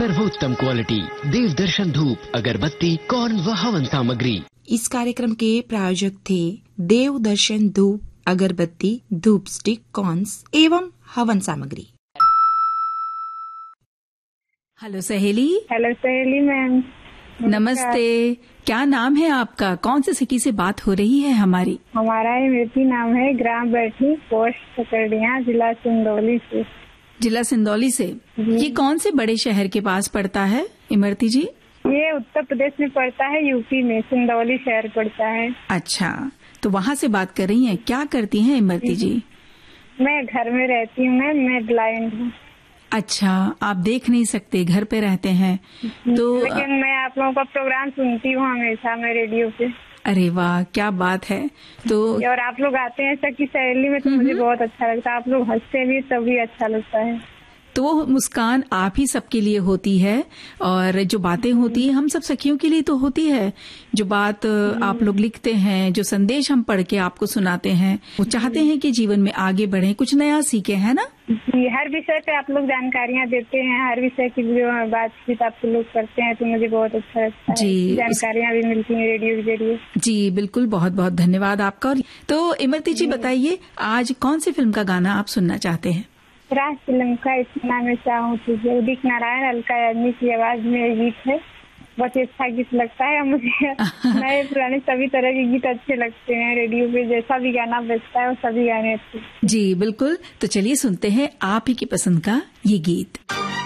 सर्वोत्तम क्वालिटी, देवदर्शन धूप, अगरबत्ती, कॉर्न व हवन सामग्री। इस कार्यक्रम के प्रायोजक थे देवदर्शन धूप, अगरबत्ती, धूप स्टिक, कॉर्न्स एवं हवन सामग्री। हेलो सहेली। हेलो सहेली मैम। नमस्ते। क्या नाम है आपका? कौन से सखी से बात हो रही है हमारी? हमारा इमरती नाम है, ग्राम बैठी, पोस्ट सकरडिया, जिला सिंदौली से। जिला सिंदौली से। ये कौन से बड़े शहर के पास पड़ता है इमरती जी? ये उत्तर प्रदेश में पड़ता है, यूपी में सिंदौली शहर पड़ता है। अच्छा, तो वहाँ से बात कर रही हैं। क्या करती हैं इमरती जी? मैं घर में रहती हूँ मैम, मैं ब्लाइंड हूँ। अच्छा, आप देख नहीं सकते, घर पे रहते हैं तो। लेकिन मैं आप लोगों का प्रोग्राम सुनती हूँ हमेशा, मैं रेडियो पे। अरे वाह, क्या बात है। तो और आप लोग आते हैं सखी सहेली में तो मुझे बहुत अच्छा लगता है। आप लोग हंसते भी तभी अच्छा लगता है। तो वो मुस्कान आप ही सबके लिए होती है, और जो बातें होती है हम सब सखियों के लिए तो होती है। जो बात आप लोग लिखते हैं, जो संदेश हम पढ़ के आपको सुनाते हैं, वो चाहते हैं कि जीवन में आगे बढ़े, कुछ नया सीखे, है ना? जी, हर विषय पे आप लोग जानकारियाँ देते हैं, हर विषय की जो बातचीत आप लोग करते हैं तो मुझे बहुत अच्छा लगता है। जी, जानकारियाँ भी मिलती हैं रेडियो के जरिए। जी बिल्कुल, बहुत बहुत धन्यवाद आपका। तो इमरती जी बताइए, आज कौन सी फिल्म का गाना आप सुनना चाहते हैं? राज फिल्म का इतना मैं चाहूँ तुझे, उदित नारायण, अलका याग्निक की आवाज में गीत है। बहुत अच्छा गीत लगता है मुझे। नए पुराने सभी तरह के गीत अच्छे लगते हैं। रेडियो पे जैसा भी गाना बजता है वो सभी गाने अच्छे। जी बिल्कुल, तो चलिए सुनते हैं आप ही की पसंद का ये गीत।